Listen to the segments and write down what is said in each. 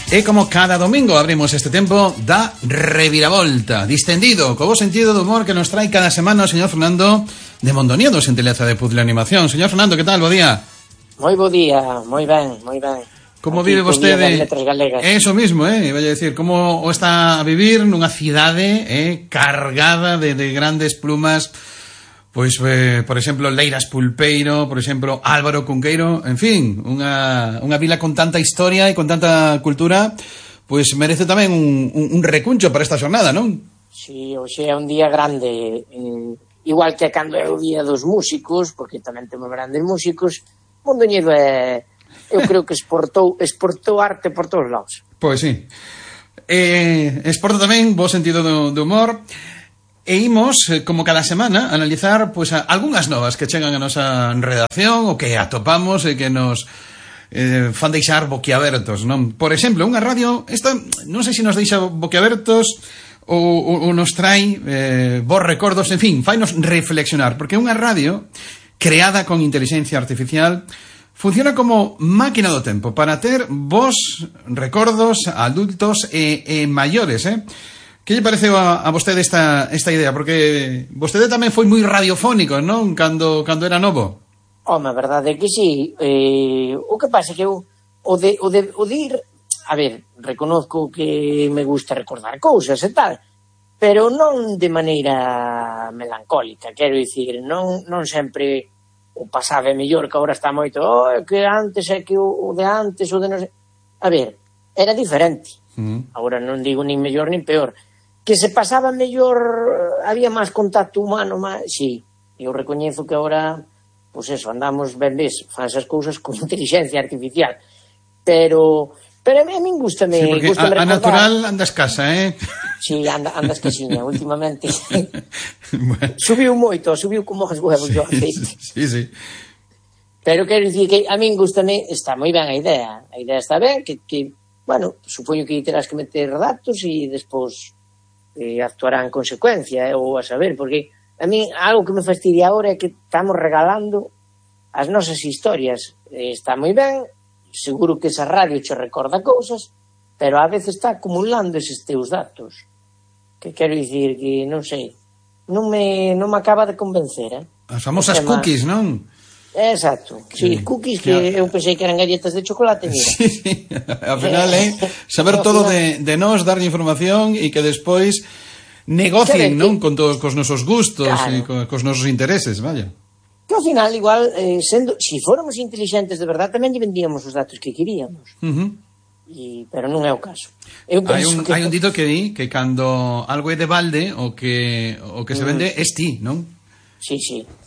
E como cada domingo abrimos este tempo da reviravolta distendido, co bo sentido do humor que nos trae cada semana o señor Fernando de Mondoñedo, Xentileza de Puzzle Animación. Señor Fernando, que tal? Bo día. Moi bo día, moi ben, moi ben. Como aquí vive vostede? Eso mismo, vai a decir, como o está a vivir nunha cidade cargada de grandes plumas. Pois, por exemplo, Leiras Pulpeiro, por exemplo, Álvaro Cunqueiro, en fin, unha vila con tanta historia e con tanta cultura, pois merece tamén un recuncho para esta xornada, non? Si, hoxe é un día grande, igual que cando é o día dos músicos, porque tamén temos grandes músicos, Mondoñedo eu creo que exportou arte por todos lados. Pois sí. Exporta tamén bo sentido do humor. E imos, como cada semana, analizar pois algunhas novas que chegan a nosa redacción ou que atopamos e que nos fan deixar boquiabertos, non? Por exemplo, unha radio, esta non sei se nos deixa boquiabertos ou nos trai bons recordos, en fin, fainos reflexionar, porque unha radio creada con inteligencia artificial funciona como máquina do tempo para ter bons recordos adultos e maiores, Que lle pareceu a vostede esta idea? Porque vostede tamén foi moi radiofónico, non? Cando era novo. Home, a verdade é que sí. O que pasa é que o de ir... A ver, reconozco que me gusta recordar cousas e tal, pero non de maneira melancólica. Quero dicir, non sempre o pasado é mellor, que agora está moito que antes é que o de antes, o de non sei... A ver, era diferente. Agora non digo nin mellor nin peor. Que se pasaba mellor, había máis contacto humano, sí, eu recoñezo que agora, pois eso, andamos, ben ves, fan esas cousas con inteligencia artificial, pero a min gústame, sí, porque a natural anda escasa, Sí, anda escasiña, últimamente. Bueno. Subiu como os huevos do aceite. Sí. Pero quero dicir que a min gústame, está moi ben a idea está ben, que bueno, supoño que terás que meter datos e despois actuará en consecuencia, ou a saber, porque a mí algo que me fastidia agora é que estamos regalando as nosas historias. Está moi ben, seguro que esa radio che recorda cousas, pero a veces está acumulando eses teus datos. Que quero dicir que, non sei, non me acaba de convencer, As famosas cookies, non? Exacto, sí, cookies que eu pensei que eran galletas de chocolate, mira. Sí, ao final saber todo de nós, darlle información e que despois negocien, non? Con todos cos nosos gustos e cos nosos intereses, vaya. Que ao final, igual, si fóramos inteligentes de verdad, tamén lle vendíamos os datos que queríamos. Pero non é o caso. Hai un dito que di que cando algo é de balde, o que se vende é ti, non? Sí.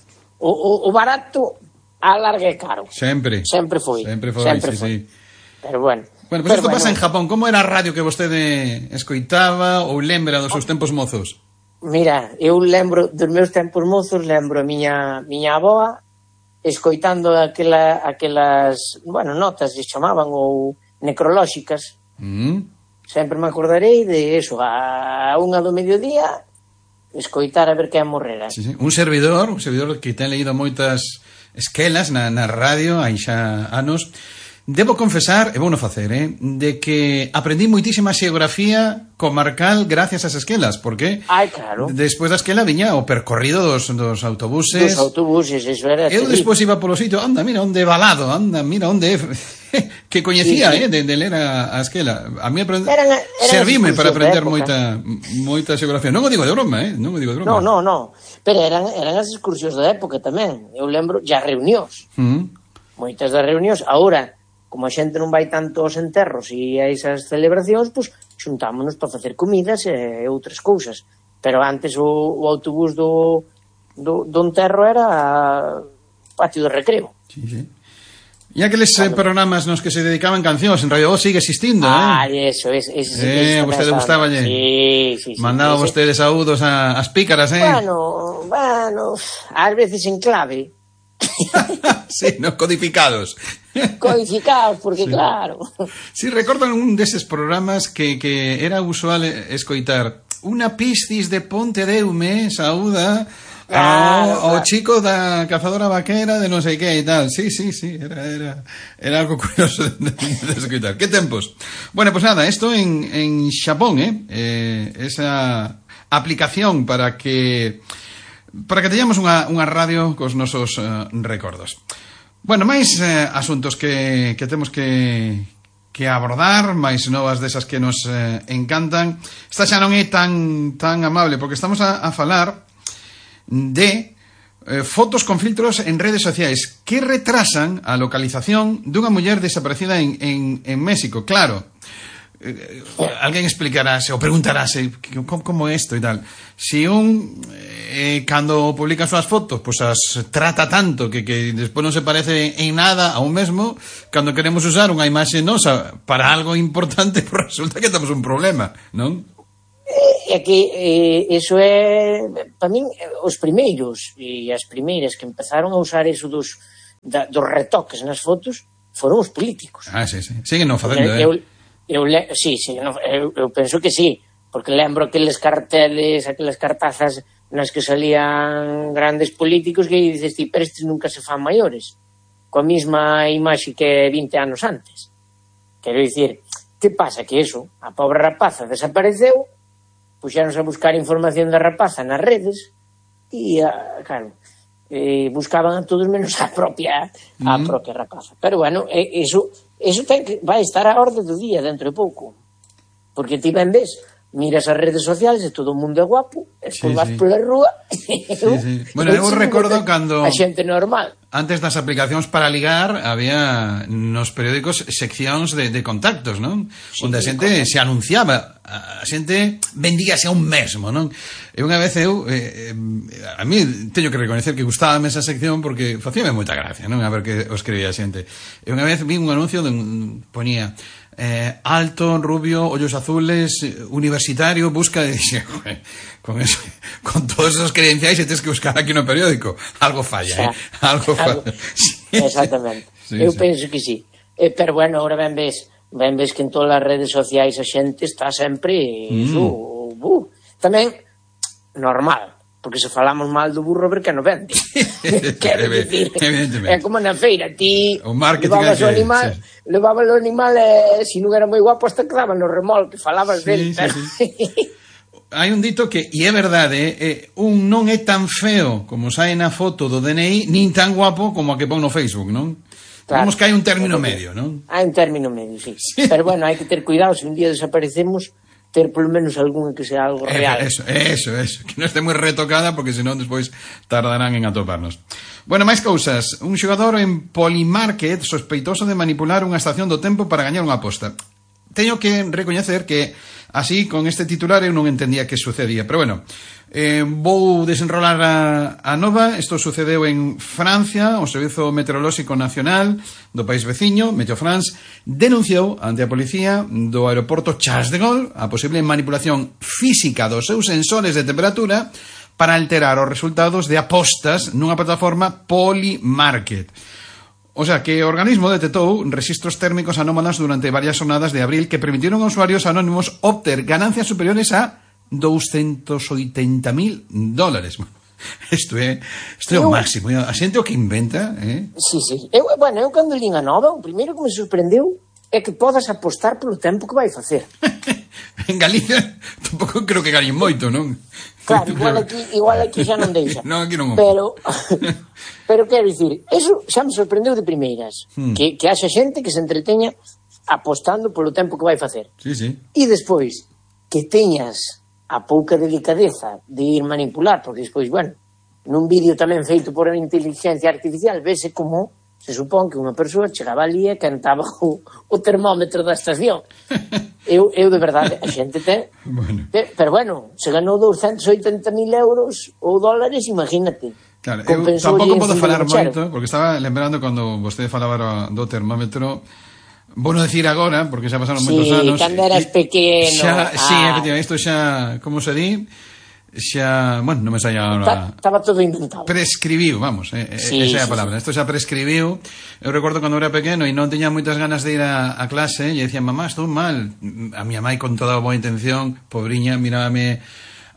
O barato a larga é caro. Sempre foi, sí. Pero bueno. Bueno, pues isto pasa en Japón. Como era a radio que vostede escoitaba ou lembra dos seus tempos mozos? Mira, eu lembro dos meus tempos mozos, lembro a miña aboa escoitando aquelas, bueno, notas se chamaban ou necrolóxicas. Sempre me acordarei de eso, a 1 do mediodía escoitar a ver quen morrera. Sí. Un servidor que ten leído moitas esquelas na radio hai xa anos. Debo confesar, e vou no facer, de que aprendí moitísima xeografía comarcal gracias ás esquelas, porque claro. Despois da esquela viña o percorrido dos autobuses. Dos autobuses, eso era. Eu despois iba polo sitio, mira onde Balado, mira onde que coñecía, sí. De ler a esquela. A mí servime para aprender moita xeografía. Non o digo de broma, non o digo de broma. No. Pero eran as excursións da época tamén. Eu lembro ya reunións. Moitas das reunións. Agora, como a xente non vai tanto aos enterros e a esas celebracións, pois xuntámonos para facer comidas e outras cousas. Pero antes o autobús do enterro era patio de recreo. Sí. E aqueles programas nos que se dedicaban cancións en Radio O sigue existindo, eso. Vostede gustaballe? Sí. Mandaba vostede saúdos ás pícaras, Bueno, ás veces en clave. Sí, no codificados, porque sí. Claro. Sí, recordo un deses programas que era usual escoitar: unha Piscis de Pontedeume saúda Claro. O chico da cazadora vaquera de non sei que e tal. Sí, era algo curioso de escutar. Que tempos. Bueno, pues nada, esto en Xapón, esa aplicación para que teñamos unha radio cos nosos recordos. Bueno, máis asuntos que temos que abordar, máis novas desas que nos encantan. Esta xa non é tan amable, porque estamos a falar de fotos con filtros en redes sociais que retrasan a localización dunha muller desaparecida en México. Claro, alguén explicarase ou preguntarase como é isto e tal. Si cando publica as súas fotos, pois as trata tanto que despois non se parece en nada a un mesmo, cando queremos usar unha imaxe nosa para algo importante, pois resulta que temos un problema, non? É que eso é, para min, os primeiros e as primeiras que empezaron a usar eso dos retoques nas fotos foron os políticos. Sí. Siguen non facendo, eu penso que sí, porque lembro aqueles carteles, aquelas cartazas nas que salían grandes políticos que dices ti, pero estes nunca se fan maiores, coa mesma imaxe que 20 anos antes. Quero dicir, que pasa? Que eso, a pobre rapaza desapareceu, puxeronse a buscar información da rapaza nas redes e, claro, buscaban a todos menos a propia rapaza. Pero, bueno, eso vai estar á orde do día dentro de pouco. Porque ti ben ves, miras as redes sociales e todo o mundo é guapo, e despois vas pola rúa. Bueno, eu recordo cando a xente normal. Antes das aplicacións para ligar había nos periódicos seccións de contactos, non? Onde a xente se anunciaba, a xente vendíase a un mesmo, non? E unha vez a mí teño que reconocer que gustábame esa sección porque facíame moita gracia, non? A ver que o escribía a xente. E unha vez vi un anuncio onde ponía alto, rubio, ollos azules, universitario, busca de... con eso, con todos esos credenciais e tens que buscar aquí no periódico. Algo falla, algo falla. Exactamente. Eu penso que sí. Pero bueno, ahora ben ves que en todas as redes sociais a xente está sempre tamén normal, porque se falamos mal do burro, ver que non vende. Quero dicir, é como na feira, ti levabas o animal e se non era moi guapo hasta quedaba no remolque, falabas del. Hai un dito que, e é verdade, un non é tan feo como sae na foto do DNI, nin tan guapo como a que pon no Facebook, non? Digamos que hai un término medio, non? Hai un término medio, sí. Pero bueno, hai que ter cuidado, se un día desaparecemos, ter polo menos algún que sea algo real. Eso, que non este moi retocada, porque senón despois tardarán en atoparnos. Bueno, máis cousas. Un xogador en Polymarket sospeitoso de manipular unha estación do tempo para gañar unha aposta. Teño que recoñecer que así, con este titular, eu non entendía que sucedía. Pero bueno, vou desenrolar a nova. Isto sucedeu en Francia. O Servizo Meteorolóxico Nacional do país veciño, Meteo France, denunciou ante a policía do aeroporto Charles de Gaulle a posible manipulación física dos seus sensores de temperatura para alterar os resultados de apostas nunha plataforma Polymarket. O sea, que o organismo detectou registros térmicos anómalos durante varias jornadas de abril que permitiron a usuarios anónimos obter ganancias superiores a $280,000. Isto é o máximo. A xente o que inventa, Sí. Eu cando lín a nova, o primeiro que me sorprendeu é que podas apostar polo tempo que vai facer. En Galicia tampouco creo que gañen moito, non? Claro, igual aquí xa non deixa. Non, aquí non. Pero quero dicir, eso xa me sorprendeu de primeiras, que haxa xente que se entreteña apostando polo tempo que vai facer. Sí. E despois que teñas a pouca delicadeza de ir manipular, porque despois, bueno, nun vídeo tamén feito por inteligencia artificial, vese como se supón que unha persoa chegaba ali e cantaba o termómetro da estación. Eu de verdade, a xente ten... Bueno. Pero bueno, se ganou 280,000 euros ou dólares, imagínate. Claro, eu tampouco podo falar moito, porque estaba lembrando cando vostede falaba do termómetro. Vou non decir agora, porque xa pasaron moitos anos. Sí, cando eras pequeno. Sí, efectivamente, isto xa, como se di, xa, bueno, non me saia agora. Estaba todo inventado. Prescribiu, vamos, esa é a palabra. Isto xa prescribiu. Eu recordo cando era pequeno e non teña moitas ganas de ir a clase e dicía, mamá, estou mal. A miña mãe, con toda a boa intención, pobriña, mirábame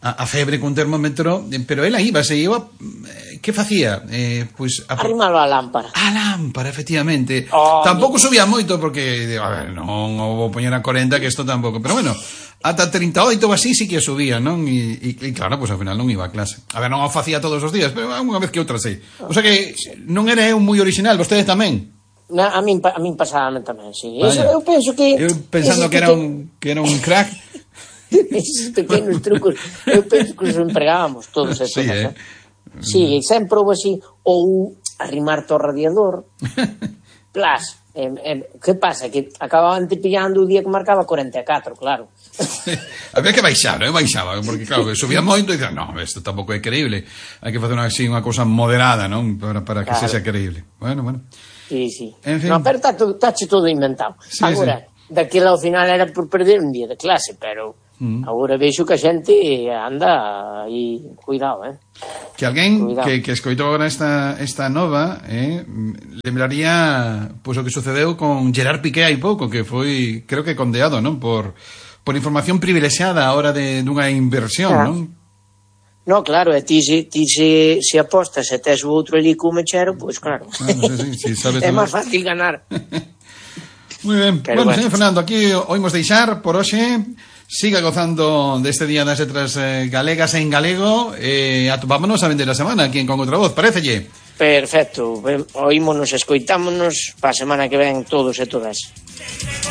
a febre cun termómetro, pero ela iba, que facía? Pois arrimalo á lámpara. A lámpara, efectivamente. Tampouco subía moito porque, a ver, non o vou poñer a 40, que isto tampouco, pero bueno, ata 38 ou así sí que subía, non? E claro, pois ao final non iba a clase. A ver, non o facía todos os días, pero unha vez que outra sí. O sea que non era eu moi original, vostede tamén. A min pasaba tamén, sí. Eso, eu penso que... Eu pensando que era un crack. Esos pequenos trucos, eu penso que os empregábamos todos e todas, Sí, sempre houve así, ou arrimar ao radiador, plas, que pasa? Que acababan te pillando o día que marcaba 44, claro. Había que baixar, baixaba, porque claro, subía moito e dicía, no, isto tampouco é creíble, hai que facer unha cousa moderada, non? Para que sexa creíble. Bueno. Sí. En fin. No, pero tache todo inventado. Sí, agora, daquela ao final era por perder un día de clase, pero agora vexo que a xente anda aí, cuidado, Que alguén que escoitou agora esta nova lembraría pois o que sucedeu con Gerard Piqué hai pouco, que foi, creo que condeado, non? Por información privilexiada a hora dunha inversión, non? No, claro, e ti se apostas e tes o outro ali co mechero, pois claro. Sí, sabes. É máis fácil ganar. Moi ben. Bueno, señor Fernando, aquí oímos deixar por hoxe. Siga gozando deste Día das Letras Galegas en galego e atopámonos a vender a semana aquí en Con Outra Voz, parécelle? Perfecto, oímonos, escoitámonos para a semana que ven todos e todas.